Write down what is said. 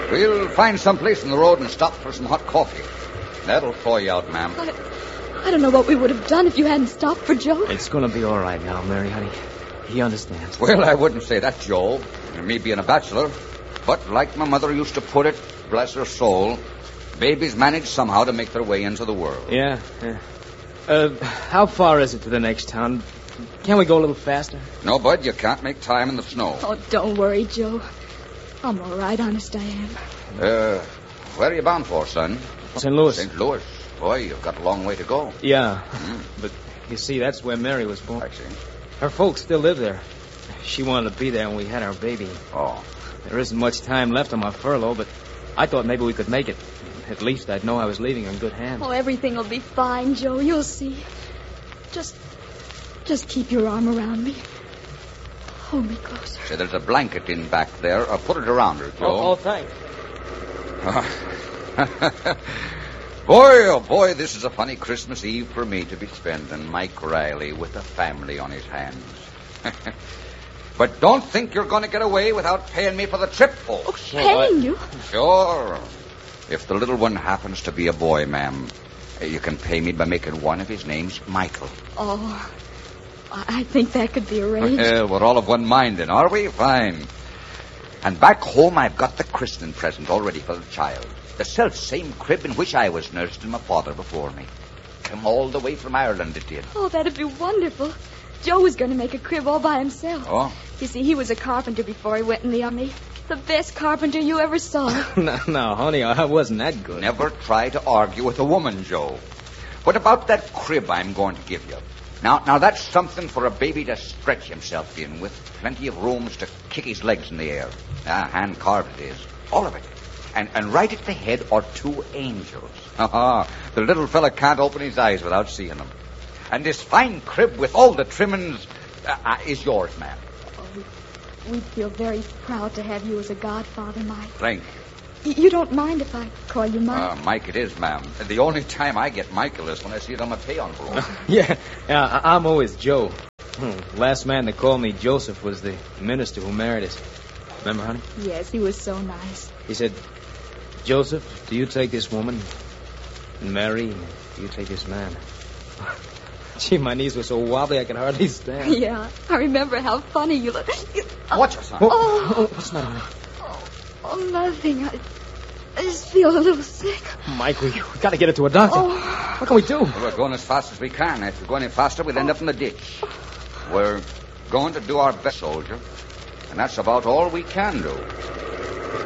We'll find some place in the road and stop for some hot coffee. That'll thaw you out, ma'am. I don't know what we would have done if you hadn't stopped for Joe. It's going to be all right now, Mary, honey. He understands. Well, I wouldn't say that, Joe. Me being a bachelor. But like my mother used to put it, bless her soul, babies manage somehow to make their way into the world. Yeah. How far is it to the next town? Can't we go a little faster? No, Bud, you can't make time in the snow. Oh, don't worry, Joe. I'm all right, honest I am. Where are you bound for, son? St. Louis. St. Louis. Boy, you've got a long way to go. Yeah, but you see, that's where Mary was born. I see. Her folks still live there. She wanted to be there when we had our baby. Oh. There isn't much time left on my furlough, but I thought maybe we could make it. At least I'd know I was leaving her in good hands. Oh, everything will be fine, Joe. You'll see. Just keep your arm around me. Hold me closer. Say, there's a blanket in back there. Put it around her, Joe. Oh, thanks. Boy, oh boy, this is a funny Christmas Eve for me to be spending. Mike Riley with a family on his hands. But don't think you're going to get away without paying me for the trip, folks. Oh, paying you? Sure. If the little one happens to be a boy, ma'am, you can pay me by making one of his names Michael. Oh, I think that could be arranged. Well, we're all of one mind then, are we? Fine. And back home, I've got the christening present all ready for the child. The self-same crib in which I was nursed and my father before me. Come all the way from Ireland, it did. Oh, that'd be wonderful. Joe was going to make a crib all by himself. Oh? You see, he was a carpenter before he went in the army. The best carpenter you ever saw. No, honey, I wasn't that good. Never try to argue with a woman, Joe. What about that crib I'm going to give you? Now that's something for a baby to stretch himself in, with plenty of rooms to kick his legs in the air. Hand-carved it is. All of it. And right at the head are two angels. The little fella can't open his eyes without seeing them. And this fine crib with all the trimmings is yours, ma'am. Oh, we'd feel very proud to have you as a godfather, Mike. Thank you. You don't mind if I call you Mike? Mike it is, ma'am. The only time I get Michael is when I see it on my pay envelope. Yeah, I'm always Joe. Last man to call me Joseph was the minister who married us. Remember, honey? Yes, he was so nice. He said, Joseph, do you take this woman? And Mary, do you take this man? Gee, my knees were so wobbly I could hardly stand. Yeah, I remember how funny you look. Watch your son. What's the matter, honey? Oh, nothing. I just feel a little sick. Mike, we got to get her to a doctor. What can we do? Well, we're going as fast as we can. If we go any faster, we'll end up in the ditch. We're going to do our best, soldier. And that's about all we can do.